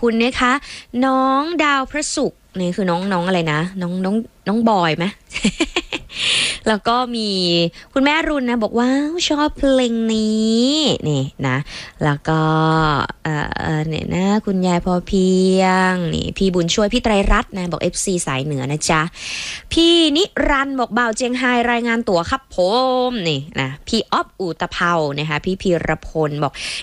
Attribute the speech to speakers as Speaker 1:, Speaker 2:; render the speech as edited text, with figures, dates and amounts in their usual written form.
Speaker 1: คุณนะคะน้องดาวพระศุกร์นี่คือน้องอะไรนะน้องบอยไหม แล้วก็มีคุณแม่รุนนะบอกว่าชอบเพลงนี้นี่นะแล้วก็เนี่ยนะคุณยายพอเพียงนี่พี่บุญช่วยพี่ไตรรัตน์นะบอก FC สายเหนือนะจ๊ะพี่นิรันดร์บอกบ่าวเจียงไฮ้รายงานตั๋วครับผมนี่นะพี่อ๊อฟอูตะเภานะคะพี่พีรพลบอก